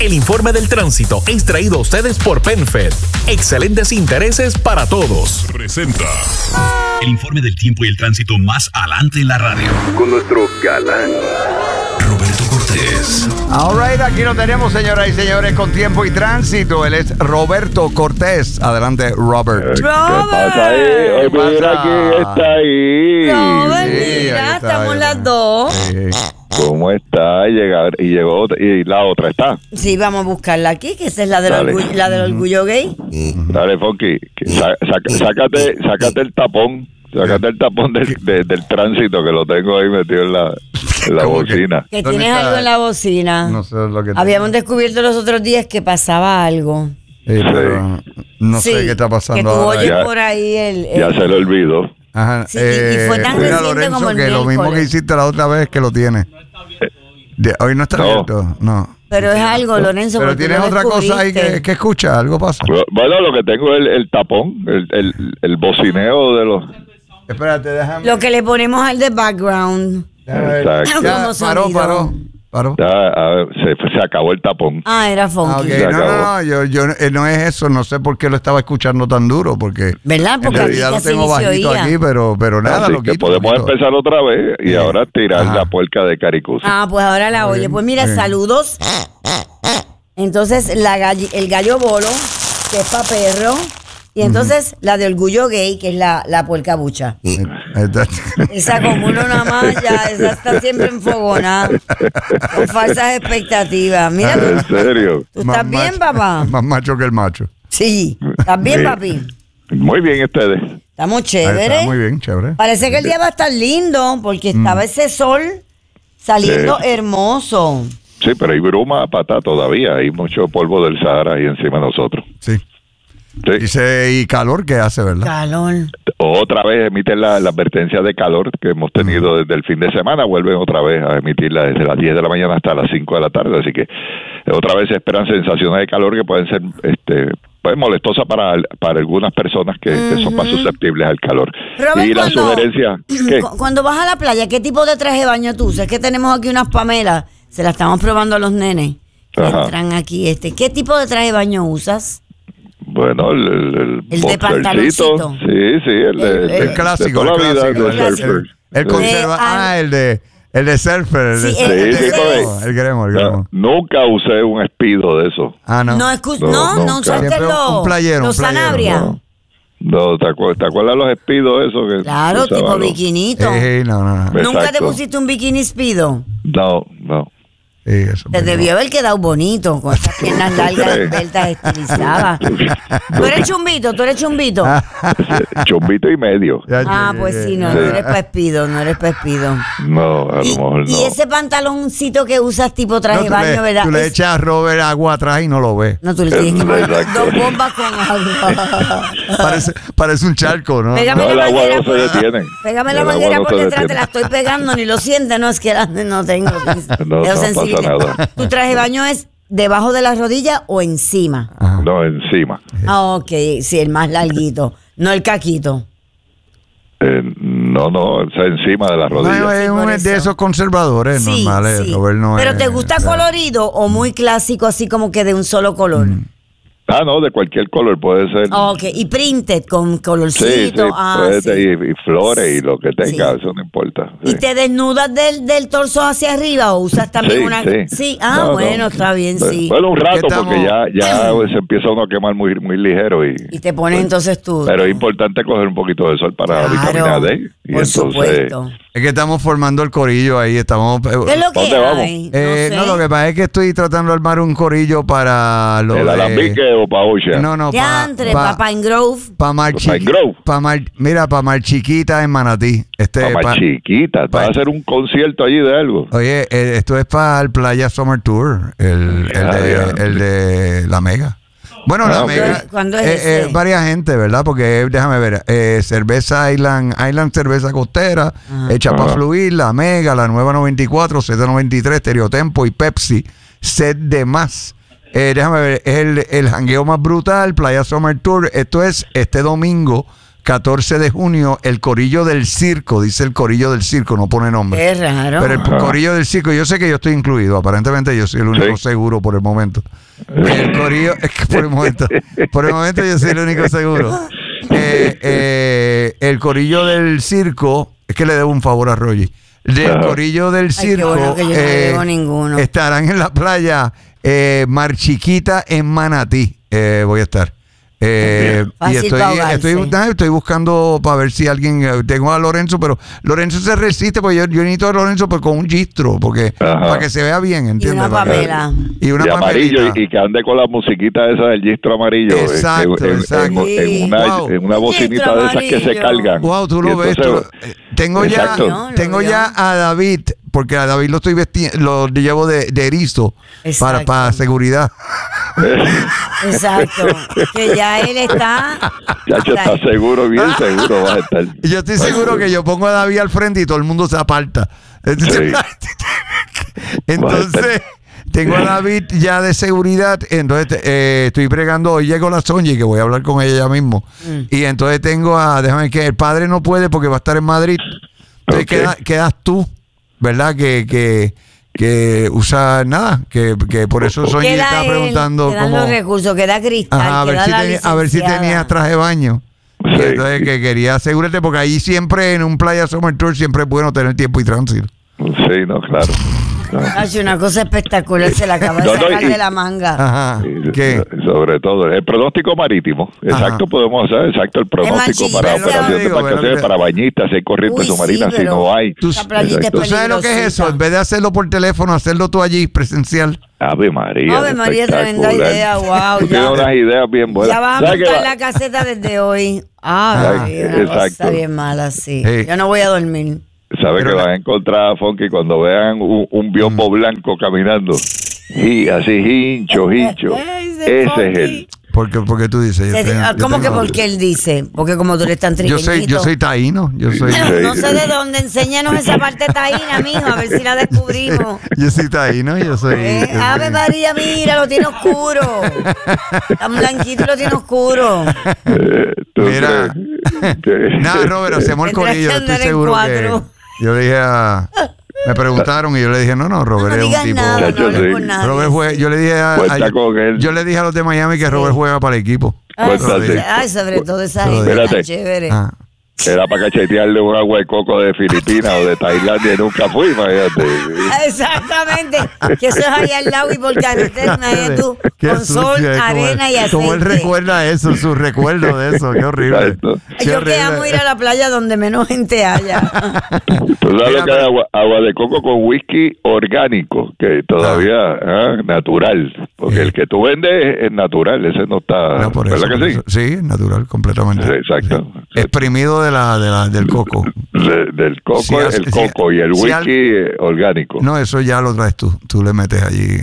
El informe del tránsito es traído a ustedes por PenFed. Excelentes intereses para todos. Presenta el informe del tiempo y el tránsito más adelante en la radio. Con nuestro galán Roberto Cortés. All right, aquí lo tenemos, señoras y señores, con tiempo y tránsito. Él es Roberto Cortés. Adelante, Robert. ¿Qué pasa ahí? Mira quién está ahí. Robert, Sí, mira, ahí está, estamos ahí las está. dos. Sí. ¿Cómo está? Llegó otra, y la otra está. Sí, vamos a buscarla aquí, que esa es la Dale. del orgullo gay. Dale, Funky, sácate el tapón. Sácate el tapón del tránsito, que lo tengo ahí metido en la ¿Cómo que? bocina. Que ¿Dónde tienes está? algo en la bocina. No sé lo que Habíamos descubierto los otros días que pasaba algo. Sí, pero no Sí, sé qué está pasando que tú ahora. oyes Ya- por ahí el Ya se lo olvidó. Ajá. Sí, y fue tan mira, reciente Lorenzo, como el que lo mismo que miércoles. hiciste la otra vez que lo tienes. Hoy no está No. abierto, no. Pero es algo, Lorenzo. Pero porque tienes lo otra cosa ahí descubriste. que escucha, algo pasa. Bueno, lo que tengo es el tapón, el bocineo de los... Espérate, déjame. Lo que le ponemos al de background. déjame ver. Exacto. Ya, Como paró, sonido. paró. Ya, a ver, se acabó el tapón. Ah, era funky. Ah, ok. Se acabó. No, yo no es eso, no sé por qué lo estaba escuchando tan duro, porque ¿Verdad? en Porque realidad lo casi tengo ni se bajito oía. aquí, pero nada, Así lo que quito. podemos lo quito. empezar otra vez y ahora tirar Ajá. la puerca de Caricusa. Ah, pues ahora la oye. bien, Pues mira, muy bien. saludos. Entonces, el gallo bolo, que es pa' perro. Y entonces, la de orgullo gay, que es la puerca bucha. Esa como uno nada más, ya, esa está siempre enfogonada. Con falsas expectativas. Mira, ¿En serio? ¿tú estás bien, macho- papá? Más macho que el macho. Sí. ¿Estás bien, Sí. papi? Muy bien ustedes. Estamos Ahí chéveres. está, muy bien, chévere. Parece que el día va a estar lindo, porque estaba ese sol saliendo Sí. hermoso. Sí, pero hay bruma a patá todavía. Hay mucho polvo del Sahara ahí encima de nosotros. Sí. Sí. Y calor que hace, ¿verdad? Calor. Otra vez emiten la advertencia de calor que hemos tenido desde el fin de semana. Vuelven otra vez a emitirla desde las 10 de la mañana hasta las 5 de la tarde. Así que otra vez se esperan sensaciones de calor que pueden ser pues, molestosas para algunas personas que son más susceptibles al calor. Robert, y la sugerencia... ¿qué? Cuando vas a la playa, ¿qué tipo de traje de baño tú usas? Es que tenemos aquí unas Pamelas, se las estamos probando a los nenes. Que Ajá. entran aquí. ¿Qué tipo de traje de baño usas? Bueno, el de boxercito. pantaloncito. Sí, El clásico, de toda la el vida, clásico. el El surfer. El conserva. El de surfer. El de Sí, surfer. sí, gremo, el gremo. Nunca usé un espido de eso. Ah, no. No, No, no nunca. usaste Siempre un playero, los un playero, Sanabria. No, ¿te acuerdas los espidos esos que Claro, usaban tipo los- bikinito. No. Exacto. ¿Nunca te pusiste un bikini speedo? No. Sí, eso Te debió haber quedado bonito, con esas piernas largas, esbeltas, estilizadas. ¿Tú eres chumbito? Chumbito y medio. Ah, pues sí, no eres pa' espido, no eres pa' espido. No, a lo mejor no. Y ese pantaloncito que usas tipo traje de baño, ¿verdad? Tú le Es- echas a Robert agua atrás y no lo ves. No, tú le tienes que poner Exacto. 2 bombas con agua. Parece un charco, ¿no? Pégame No, el la agua manguera no se por- detiene. Pégame la El agua manguera no por se detrás, te detiene. la estoy pegando, ni lo sientes, no es que no tengo. No pasa nada. ¿Tu traje de baño es debajo de la rodilla o encima? Ajá. No, encima. Ah, ok, sí, el más larguito, no el caquito. No, o sea, encima de la No, rodilla. es por un eso. de esos conservadores Sí, normales. sí. Robert no Pero es- ¿te gusta colorido o muy clásico, así como que de un solo color? Ah, no, de cualquier color puede ser. Ok, y printed con colorcito. Sí, puede sí. y flores y lo que tenga, Sí. eso no importa. ¿Y Sí. te desnudas del torso hacia arriba o usas también una? Sí. Ah, No, bueno, no. está bien, sí. Bueno, un rato, ¿Qué estamos? porque ya se empieza uno a quemar muy ligero. Y te pones entonces tú. Pero es importante coger un poquito de sol para la vitamina D. Y por entonces, supuesto. Es que estamos formando el corillo ahí, estamos... ¿Qué es lo que ¿dónde vamos? hay? no, lo que pasa es que estoy tratando de armar un corillo para lo ¿el de... Alambique o pa' Ocean? No, Diantre, Papá en Grove. para Pine Grove. Para Mar Chiquita en Manatí. Mamá chiquita, vas a hacer un concierto allí de algo. Oye, esto es para el Playa Summer Tour, el de la Mega. Bueno, la ok. Mega. ¿Cuándo es ese? Varias gente, ¿verdad? Porque déjame ver, cerveza Island cerveza costera, hecha para fluir, la Mega, la nueva 94, Z93, Estereotempo y Pepsi, set de más. Déjame ver, es el jangueo más brutal, Playa Summer Tour. Esto es este domingo 14 de junio, el Corillo del Circo, dice el Corillo del Circo, no pone nombre. Qué raro. Pero el Corillo del Circo, yo sé que yo estoy incluido, aparentemente yo soy el único seguro por el momento. El Corillo, es que por el momento yo soy el único seguro. El Corillo del Circo, es que le debo un favor a Roger. Del Corillo del Circo, bueno que yo no le debo ninguno. estarán en la playa Mar Chiquita en Manatí. Voy a estar. Y estoy buscando para ver si alguien, tengo a Lorenzo, pero Lorenzo se resiste, porque yo necesito a Lorenzo pues, con un gistro, porque para que se vea bien, ¿entiendes? Y una Pamela. Y una de amarillo, Pamelita. y que ande con la musiquita esa del gistro amarillo. Exacto, exacto. En una bocinita de esas que se cargan. Wow, tú Y lo ves. entonces, Tengo ya a David, porque a David lo estoy lo llevo de erizo para seguridad. Exacto. Que ya él está. Chacho, está seguro, bien seguro vas a estar. Y yo estoy seguro que yo pongo a David al frente y todo el mundo se aparta. Entonces, tengo a David ya de seguridad. Entonces, estoy bregando. Hoy llego la Sonji, que voy a hablar con ella ya mismo. Y entonces tengo déjame que el padre no puede porque va a estar en Madrid. Entonces quedas tú, ¿verdad? Que usa nada, que por eso Sonia estaba preguntando cómo los recursos, queda Cristal, a ver si tenía traje de baño. Sí. Entonces que quería asegurarte, porque ahí siempre en un Playa Summer Tour siempre es bueno tener tiempo y tránsito. Sí, no, claro. Hace una cosa espectacular, se la acaba de sacar de la manga. Ajá. ¿Qué? Sobre todo el pronóstico marítimo. Exacto, podemos hacer el pronóstico para operación de embarcaciones, para bañistas, si hay corriente submarina, si no hay. ¿Tú sabes lo que es eso? En vez de hacerlo por teléfono, hacerlo tú allí presencial. Ave María. Ave María, tremenda idea, wow. Tú tienes unas ideas bien buenas. Ya vas a montar la caseta desde hoy. Una cosa bien mala, sí. Yo no voy a dormir. ¿Sabes que vas a encontrar a Funky cuando vean un biombo blanco caminando? Y así, hincho. Ese es él. Porque tú dices. ¿Cómo que porque él dice? Porque como tú eres tan trigueñito. Yo soy taíno. No sé de dónde. Enséñanos esa parte taína, mijo, a ver si la descubrimos. Yo soy taíno, yo soy. Ave María, mira, lo tiene oscuro. Tan blanquito y lo tiene oscuro. Mira. Nada, Robert, hacemos el corillo. Estoy seguro que. Yo le dije me preguntaron y yo le dije, no, Robert es un tipo. Robert yo le dije a los de Miami que Robert juega para el equipo. Sobre todo esa gente chévere. Era para cachetearle un agua de coco de Filipinas o de Tailandia y nunca fui, imagínate. Exactamente, que eso es allá al lado y por carretera, tú, con sol, arena y aceite. Como él recuerda eso, su recuerdo de eso, qué horrible. Yo que amo ir a la playa donde menos gente haya. Tú sabes lo que es agua de coco con whisky orgánico, que todavía natural, porque el que tú vendes es natural, ese no está, ¿verdad que sí? Sí, es natural, completamente. Sí, exacto. Exprimido del coco. Del coco, el coco y el whisky orgánico. No, eso ya lo traes tú. Tú le metes allí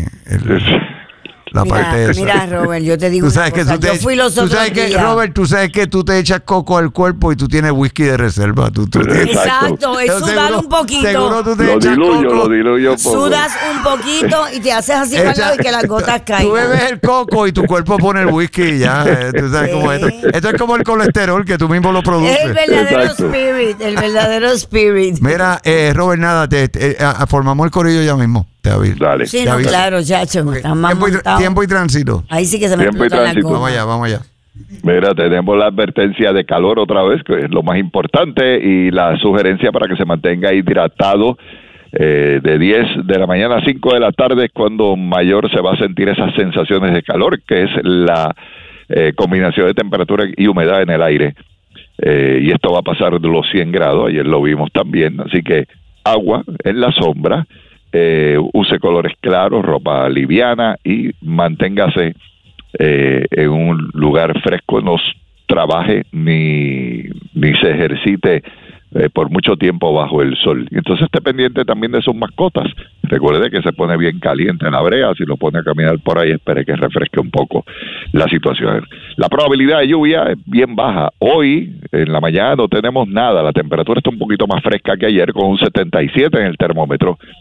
la parte esa. Mira, Robert, yo te digo una cosa. Yo fui los otros días. Robert, tú sabes que tú te echas coco al cuerpo y tú tienes whisky de reserva. Exacto, es sudar un poquito. Seguro tú te echas coco. Lo diluyo. Sudas un poquito y te haces así para el lado y que las gotas caigan. Tú bebes el coco y tu cuerpo pone el whisky y ya. Tú sabes cómo es esto. Esto es como el colesterol que tú mismo lo produces. Es el verdadero spirit. Mira, Robert, nada, formamos el corillo ya mismo. Te aviso. Dale. Sí, no, claro, chacho. Tiempo y tránsito. Ahí sí que se me explota la goma. Vamos allá. Mira, tenemos la advertencia de calor otra vez, que es lo más importante, y la sugerencia para que se mantenga hidratado de 10 de la mañana a 5 de la tarde es cuando mayor se va a sentir esas sensaciones de calor, que es la combinación de temperatura y humedad en el aire. Y esto va a pasar de los 100 grados, ayer lo vimos también, así que agua en la sombra, use colores claros, ropa liviana y manténgase en un lugar fresco, no trabaje ni se ejercite por mucho tiempo bajo el sol. Y entonces esté pendiente también de sus mascotas. Recuerde que se pone bien caliente en la brea, si lo pone a caminar por ahí, espere que refresque un poco la situación. La probabilidad de lluvia es bien baja. Hoy, en la mañana, no tenemos nada. La temperatura está un poquito más fresca que ayer, con un 77 en el termómetro.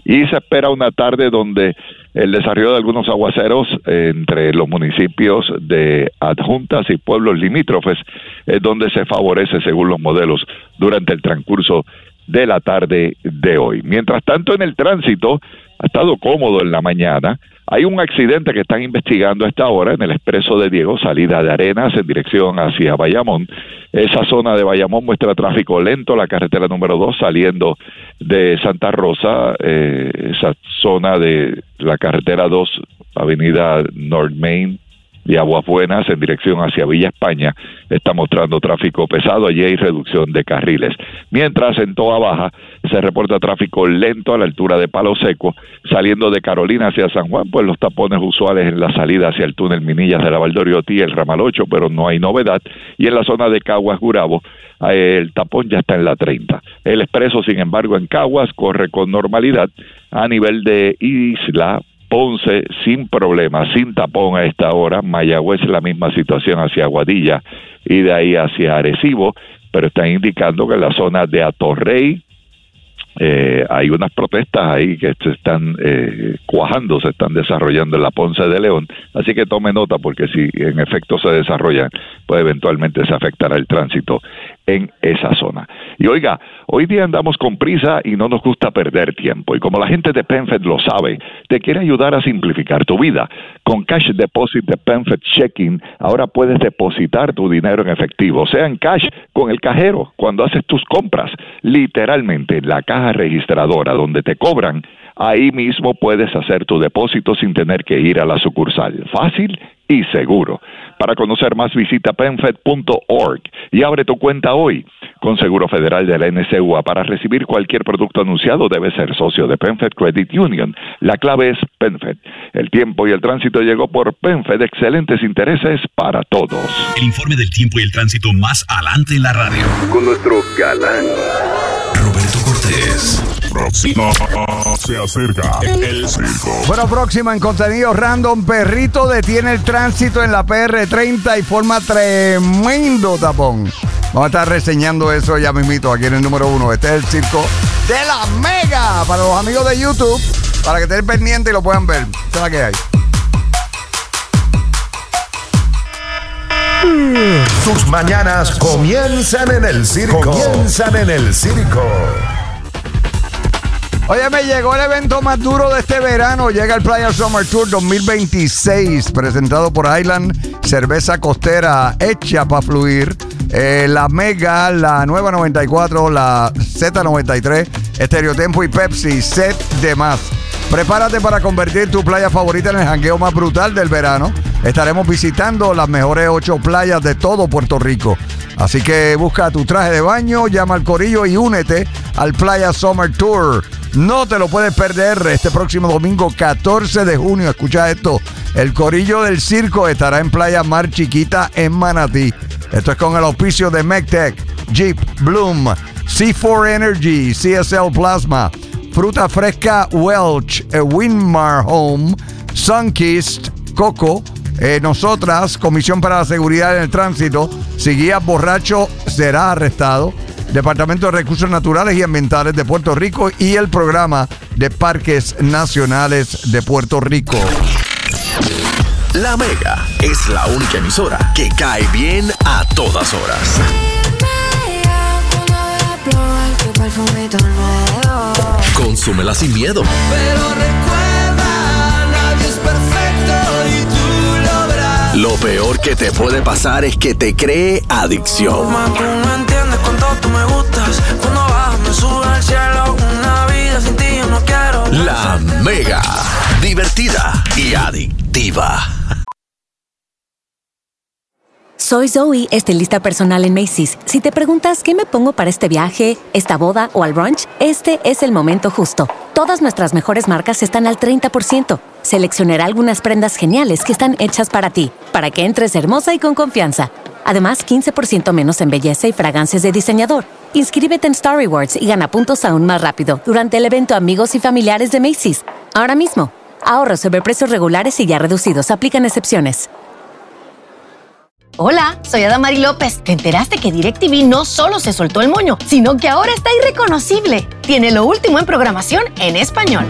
y se espera una tarde donde el desarrollo de algunos aguaceros entre los municipios de adjuntas y pueblos limítrofes es donde se favorece según los modelos durante el transcurso de la tarde de hoy. Mientras tanto, en el tránsito ha estado cómodo en la mañana. Hay un accidente que están investigando a esta hora en el expreso de Diego, salida de Arenas en dirección hacia Bayamón. Esa zona de Bayamón muestra tráfico lento, la carretera número 2 saliendo de Santa Rosa, esa zona de la carretera 2, avenida North Main de Aguas Buenas en dirección hacia Villa España, está mostrando tráfico pesado. Allí hay reducción de carriles. Mientras en Toa Baja se reporta tráfico lento a la altura de Palo Seco, saliendo de Carolina hacia San Juan, pues los tapones usuales en la salida hacia el túnel Minillas de la Valdoriotti, el ramal 8, pero no hay novedad. Y en la zona de Caguas Gurabo, el tapón ya está en la 30. El expreso, sin embargo, en Caguas corre con normalidad. A nivel de Isla Ponce, sin problema, sin tapón a esta hora. Mayagüez, la misma situación hacia Aguadilla y de ahí hacia Arecibo, pero están indicando que en la zona de Atorrey hay unas protestas ahí que se están cuajando, se están desarrollando en la Ponce de León, así que tome nota porque si en efecto se desarrollan, pues eventualmente se afectará el tránsito en esa zona. Y oiga, hoy día andamos con prisa y no nos gusta perder tiempo, y como la gente de PenFed lo sabe, te quiere ayudar a simplificar tu vida. Con Cash Deposit de PenFed Checking, ahora puedes depositar tu dinero en efectivo, sea en cash, con el cajero, cuando haces tus compras, literalmente en la caja registradora donde te cobran, ahí mismo puedes hacer tu depósito sin tener que ir a la sucursal. Fácil y seguro. Para conocer más, visita penfed.org y abre tu cuenta hoy. Con Seguro Federal de la NCUA, para recibir cualquier producto anunciado debes ser socio de PenFed Credit Union. La clave es PenFed. El tiempo y el tránsito llegó por PenFed. Excelentes intereses para todos. El informe del tiempo y el tránsito más adelante en la radio. Con nuestro galán Roberto Cortés. Próxima se acerca el circo. Bueno, próxima en contenido random. Perrito detiene el tránsito en la PR30 y forma tremendo tapón. Vamos a estar reseñando eso ya mismito aquí en el número 1. Este es el circo de la Mega para los amigos de YouTube, para que estén pendientes y lo puedan ver. Esta es la que hay. Sus mañanas comienzan en el circo. Oye, me llegó el evento más duro de este verano. Llega el Playa Summer Tour 2026, presentado por Island, cerveza costera hecha para fluir. La Mega, la Nueva 94, la Z93, Estereotempo y Pepsi, set de más. Prepárate para convertir tu playa favorita en el jangueo más brutal del verano. Estaremos visitando las mejores 8 playas de todo Puerto Rico. Así que busca tu traje de baño, llama al corillo y únete al Playa Summer Tour. No te lo puedes perder este próximo domingo 14 de junio. Escucha esto. El corillo del circo estará en Playa Mar Chiquita en Manatí. Esto es con el auspicio de MECTEC, Jeep, Bloom, C4 Energy, CSL Plasma, Fruta Fresca Welch, Winmar Home, Sunkist, Coco. Nosotras, Comisión para la Seguridad en el Tránsito. Si guías borracho, serás arrestado. Departamento de Recursos Naturales y Ambientales de Puerto Rico y el Programa de Parques Nacionales de Puerto Rico. La Mega es la única emisora que cae bien a todas horas. Consúmela sin miedo. Pero recuerda, nadie es perfecto y tú lo verás. Lo peor que te puede pasar es que te cree adicción. Tú no entiendes cuánto tú me gustas. Cuando bajas me sube al cielo. Una vida sin ti yo no quiero. La Mega, divertida y adictiva. Soy Zoe, estilista personal en Macy's. Si te preguntas qué me pongo para este viaje, esta boda o al brunch, este es el momento justo. Todas nuestras mejores marcas están al 30%. Seleccionaré algunas prendas geniales que están hechas para ti, para que entres hermosa y con confianza. Además, 15% menos en belleza y fragancias de diseñador. Inscríbete en Star Rewards y gana puntos aún más rápido durante el evento Amigos y Familiares de Macy's. Ahora mismo. Ahorros sobre precios regulares y ya reducidos. Aplican excepciones. Hola, soy Adamari López. ¿Te enteraste que DirecTV no solo se soltó el moño, sino que ahora está irreconocible? Tiene lo último en programación en español.